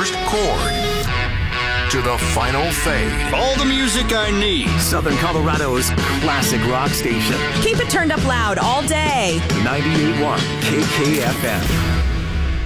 first chord to the final fade. All the music I need. Southern Colorado's classic rock station. Keep it turned up loud all day. 98.1 KKFM.